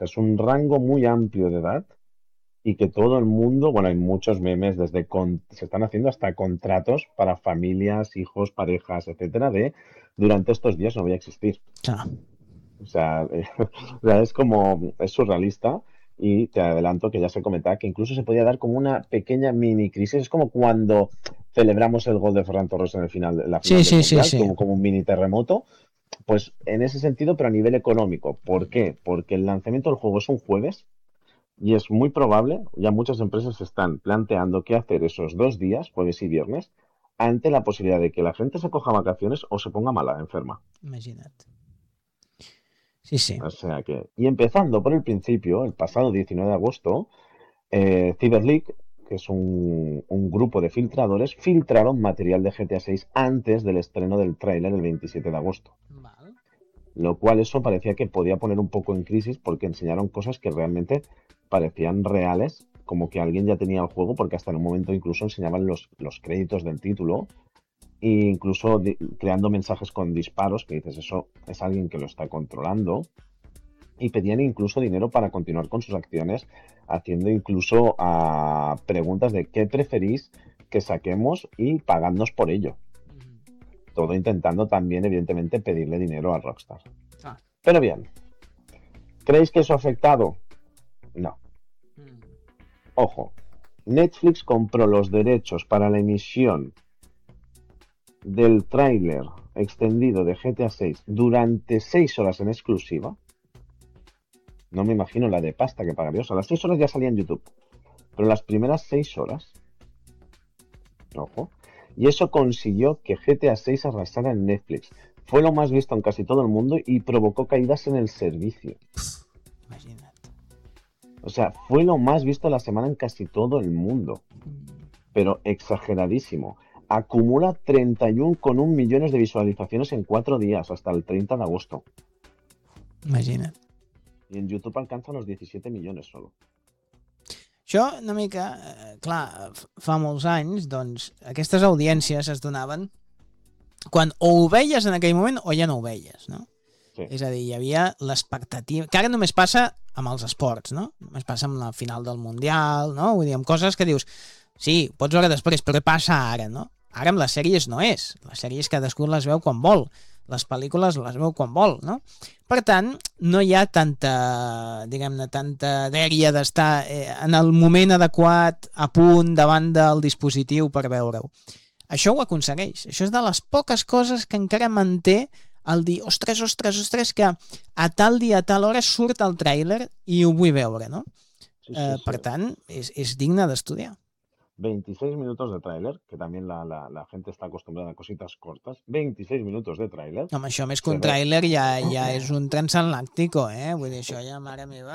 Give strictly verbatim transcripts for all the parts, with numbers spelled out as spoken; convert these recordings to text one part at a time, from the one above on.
sea, es un rango muy amplio de edad y que todo el mundo, bueno, hay muchos memes desde con- se están haciendo hasta contratos para familias, hijos, parejas, etcétera, de durante estos días no voy a existir. Clar. O sea, eh, o sea, es como, es surrealista y te adelanto que ya se comentaba que incluso se podía dar como una pequeña mini crisis. Es como cuando celebramos el gol de Ferran Torres en el final, en la Sí, final del sí, sí, Mundial, sí. como, como un mini terremoto. Pues en ese sentido, pero a nivel económico. ¿Por qué? Porque el lanzamiento del juego es un jueves y es muy probable, ya muchas empresas se están planteando qué hacer esos dos días, jueves y viernes, ante la posibilidad de que la gente se coja vacaciones o se ponga mala, enferma. Imagina't. Sí, sí. O sea que, y empezando por el principio, el pasado diecinueve de agosto, eh, CyberLeak, que es un, un grupo de filtradores, filtraron material de G T A seis antes del estreno del tráiler el veintisiete de agosto. Val. Lo cual eso parecía que podía poner un poco en crisis porque enseñaron cosas que realmente parecían reales, como que alguien ya tenía el juego, porque hasta en un momento incluso enseñaban los, los créditos del título e incluso di- creando mensajes con disparos, que dices, eso es alguien que lo está controlando, y pedían incluso dinero para continuar con sus acciones, haciendo incluso ah, preguntas de qué preferís que saquemos y pagadnos por ello. Todo intentando también, evidentemente, pedirle dinero a Rockstar. Clar. Pero bien, ¿creéis que eso ha afectado? No. Mm. Ojo, Netflix compró los derechos para la emisión del tráiler extendido de G T A seis durante seis horas en exclusiva. No me imagino la de pasta que pagaría. O sea, las seis horas ya salía en YouTube. Pero las primeras seis horas, ojo, y eso consiguió que G T A seis arrasara en Netflix. Fue lo más visto en casi todo el mundo y provocó caídas en el servicio. Imagina't. O sea, fue lo más visto la semana en casi todo el mundo. Pero exageradísimo. Acumula treinta y uno coma uno millones de visualizaciones en cuatro días, hasta el treinta de agosto. Imagina't. Y en YouTube alcanza los diecisiete millones solo. Això, una mica, eh, clar, f- fa molts anys, doncs, aquestes audiències es donaven quan o ho veies en aquell moment o ja no ho veies, no? Sí. És a dir, hi havia l'expectativa... Que ara només passa amb els esports, no? Només passa amb la final del Mundial, no? Vull dir, amb coses que dius, sí, ho pots veure després, però què passa ara, no? Ara amb les sèries no és. Les sèries cadascú les veu quan vol. Les pel·lícules les veu quan vol, no? Per tant, no hi ha tanta, diguem-ne, tanta dèria d'estar eh, en el moment adequat, a punt, davant del dispositiu per veure-ho. Això ho aconsegueix. Això és de les poques coses que encara manté el dir, ostres, ostres, ostres, que a tal dia, a tal hora surt el tràiler i ho vull veure, no? Sí, sí, Eh, sí. per tant, és, és digne d'estudiar. veintiséis minutos de tráiler, que también la, la, la gente está acostumbrada a cositas cortas. veintiséis minutos de tráiler. Home, això més que Se un ve. tràiler ja, ja és un transatlàntico, eh? Vull dir, això ja, mare meva.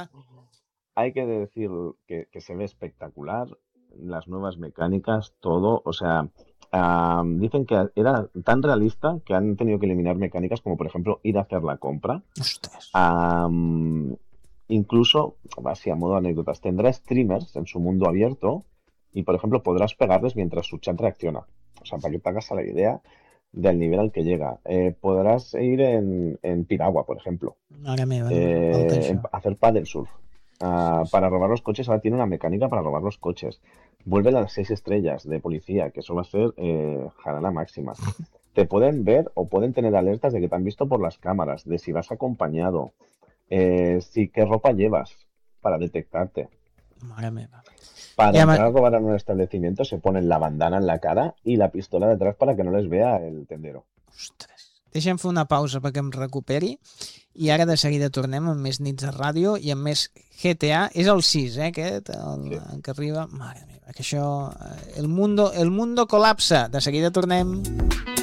Hay que decir que, que se ve espectacular, las nuevas mecánicas, todo, o sea, am, dicen que era tan realista que han tenido que eliminar mecánicas como por ejemplo ir a hacer la compra. Ostres. Am, incluso, así a modo de anécdotas, tendrá streamers en su mundo abierto y por ejemplo podrás pegarles mientras su chat reacciona. O sea, para que te hagas a la idea del nivel al que llega. Eh, podrás ir en, en piragua, por ejemplo, Mare meva, no em falta eh, en- això. hacer paddle surf. Ah, para robar los coches, ahora tiene una mecánica para robar los coches. Vuelven a las seis estrellas de policía, que eso va a ser eh, jarana máxima. Te pueden ver o pueden tener alertas de que te han visto por las cámaras, de si vas acompañado, eh, si qué ropa llevas para detectarte. Mare meva. Para Ja, entrar ma... a robar a un establecimiento se ponen la bandana en la cara y la pistola detrás para que no les vea el tendero. Ostres. Deixa'm fer una pausa perquè em recuperi i ara de seguida tornem amb més nits de ràdio i amb més G T A. És el sis, eh, aquest, el, Sí. el que arriba. Mare meva, que això... eh, El mundo, el mundo col·lapsa. De seguida tornem.